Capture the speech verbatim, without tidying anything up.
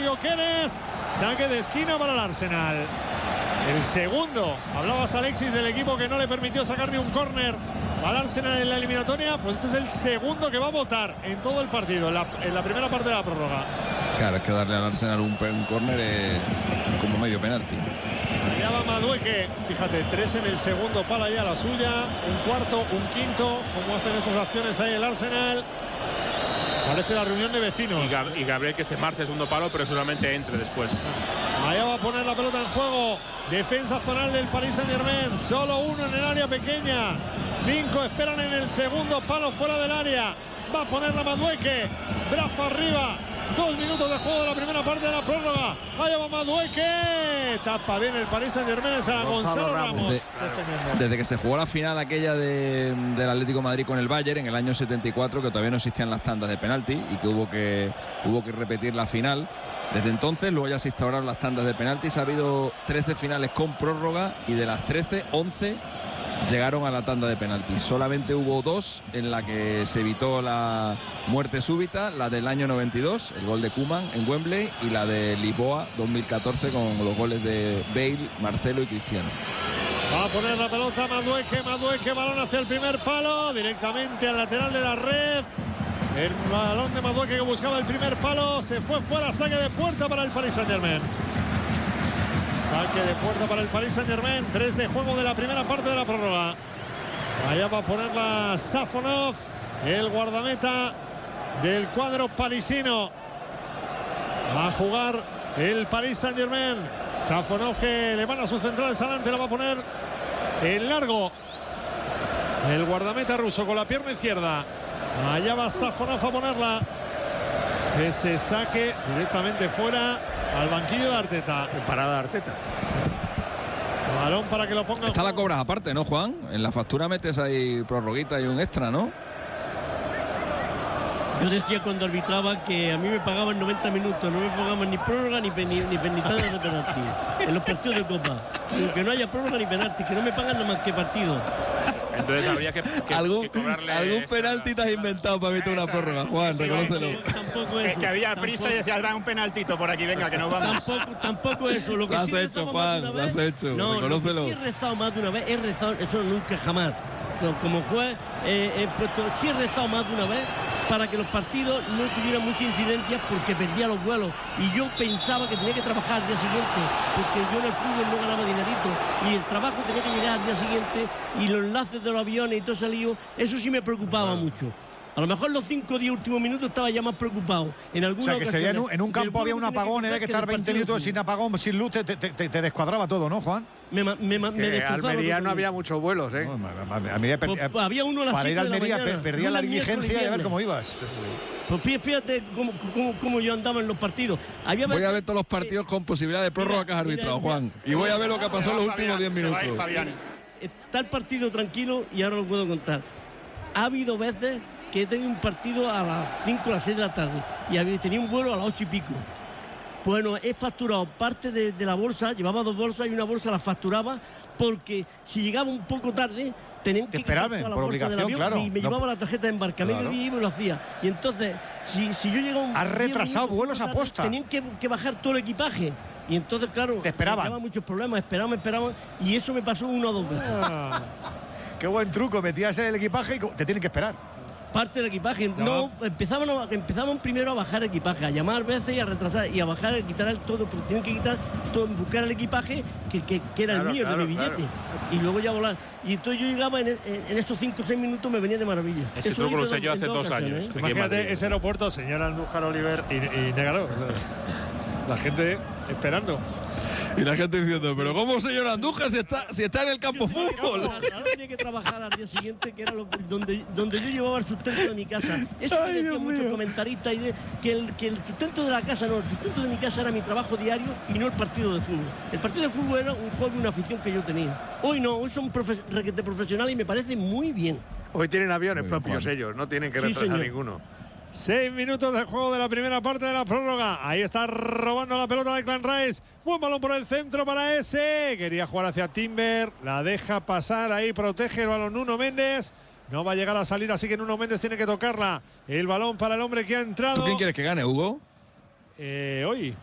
Gyökeres. Saque de esquina para el Arsenal. El segundo. Hablabas, Alexis, del equipo que no le permitió sacar ni un córner al Arsenal en la eliminatoria. Pues este es el segundo que va a votar en todo el partido, en la, en la primera parte de la prórroga. Claro, es que darle al Arsenal un, un córner es como medio penalti. Allá va Madueke, fíjate, tres en el segundo palo ya la suya, un cuarto, un quinto, como hacen estas acciones ahí el Arsenal. Parece la reunión de vecinos. Y, Gab y Gabriel que se marcha el segundo palo, pero solamente entre después. Allá va a poner la pelota en juego. Defensa zonal del Paris Saint-Germain. Solo uno en el área pequeña. Cinco esperan en el segundo palo fuera del área. Va a poner la Madueke. Brazo arriba. Dos minutos de juego de la primera parte de la prórroga. Allá va Madueke. Tapa bien el Paris Saint-Germain. Es a Gonzalo Ramos. Desde, desde que se jugó la final aquella de, del Atlético de Madrid con el Bayern en el año setenta y cuatro, que todavía no existían las tandas de penalti y que hubo que, hubo que repetir la final. Desde entonces, luego ya se instauraron las tandas de penaltis. Ha habido trece finales con prórroga y de las trece, once llegaron a la tanda de penaltis. Solamente hubo dos en la que se evitó la muerte súbita, la del año noventa y dos, el gol de Koeman en Wembley, y la de Lisboa dos mil catorce con los goles de Bale, Marcelo y Cristiano. Va a poner la pelota Madueke, Madueke, balón hacia el primer palo, directamente al lateral de la red. El balón de Madueke que buscaba el primer palo, se fue fuera, saque de puerta para el Paris Saint-Germain. Saque de puerta para el Paris Saint-Germain. Tres de juego de la primera parte de la prórroga. Allá va a ponerla Safonov, el guardameta del cuadro parisino. Va a jugar el Paris Saint-Germain. Safonov que le van a sus centrales adelante, la va a poner en largo. El guardameta ruso con la pierna izquierda. Allá va Safonov a ponerla. Ese saque directamente fuera al banquillo de Arteta. Parada de Arteta. Balón para que lo ponga. Esta la cobras aparte, ¿no, Juan? En la factura metes ahí prorroguita y un extra, ¿no? Yo decía cuando arbitraba que a mí me pagaban noventa minutos, no me pagaban ni prórroga ni, ni, ni penaltis de penalti en los partidos de Copa. Que no haya prórroga ni penalti, que no me pagan nada más que partido. Entonces habría que, que, ¿Algún, que cobrarle algún penalti te has inventado para evitar una prórroga, Juan, sí, reconócelo. Es que, que había prisa tampoco, y decía, da un penaltito por aquí, venga, que nos vamos. Tampoco, tampoco eso. Lo, que lo has sí hecho, Juan, lo has hecho, no, reconócelo. Lo que sí he rezado más de una vez, he rezado, eso nunca jamás. Como juez, eh, he puesto, sí he rezado más de una vez para que los partidos no tuvieran muchas incidencias porque perdía los vuelos. Y yo pensaba que tenía que trabajar al día siguiente, porque yo en el fútbol no ganaba dinerito. Y el trabajo tenía que llegar al día siguiente, y los enlaces de los aviones y todo ese lío, eso sí me preocupaba bueno. mucho. A lo mejor los cinco o diez últimos minutos estaba ya más preocupado. En o sea, que sería en un, en un campo había un apagón, había que estar veinte minutos sin apagón, sin luz, te, te, te, te descuadraba todo, ¿no, Juan? Me, me, me, me Almería no había muchos vuelos, ¿eh? No, a mí pues, pues, había uno a las para ir a Almería, per, perdía la diligencia y a ver cómo ibas. Pues fíjate cómo, cómo, cómo yo andaba en los partidos. Había voy a ver todos los partidos con posibilidad de prórroga que has arbitrado, Juan. Y voy a ver lo que pasó en los últimos diez minutos. Está el partido tranquilo y ahora lo puedo contar. Ha habido veces que he tenido un partido a las cinco o las seis de la tarde y tenía un vuelo a las ocho y pico. Bueno, he facturado parte de, de la bolsa, llevaba dos bolsas y una bolsa la facturaba porque si llegaba un poco tarde tenían que esperarme por obligación, claro. Y me no, llevaba la tarjeta de embarcamiento claro. y me lo hacía. Y entonces, si, si yo llegaba un has retrasado vuelos a posta. Tenían que, que bajar todo el equipaje. Y entonces, claro, te esperaban. Me muchos problemas, esperaban, esperaban. Y eso me pasó una o dos veces. Ah, qué buen truco, metías el equipaje y te tienen que esperar. Parte del equipaje, no, no empezaban, a, empezaban primero a bajar equipaje, a llamar veces y a retrasar y a bajar, a quitar el todo, porque tienen que quitar todo, buscar el equipaje que, que, que era claro, el mío, claro, el de mi billete, claro. Y luego ya volar. Y entonces yo llegaba en, en esos cinco o seis minutos, me venía de maravilla. Ese Eso truco lo sé yo hace dos años. ¿eh? Imagínate ese aeropuerto, señor Andújar Oliver y, y Negaro. La gente esperando. Y la gente diciendo, pero ¿cómo, señor Andújar, si está, si está en el campo fútbol? Ahora tenía que trabajar al día siguiente, que era lo, donde, donde yo llevaba el sustento de mi casa. Eso Ay, me decían muchos comentaristas, y de, que, el, que el sustento de la casa, no, el sustento de mi casa era mi trabajo diario y no el partido de fútbol. El partido de fútbol era un hobby, una afición que yo tenía. Hoy no, hoy son profe requete profesionales y me parece muy bien. Hoy tienen aviones muy propios Juan. Ellos, no tienen que sí, retrasar señor. ninguno. Seis minutos de juego de la primera parte de la prórroga. Ahí está robando la pelota de Clan Rice. Buen balón por el centro para ese. Quería jugar hacia Timber. La deja pasar. Ahí protege el balón Nuno Méndez. No va a llegar a salir, así que Nuno Méndez tiene que tocarla. El balón para el hombre que ha entrado. ¿Tú quién quieres que gane, Hugo? Eh, hoy.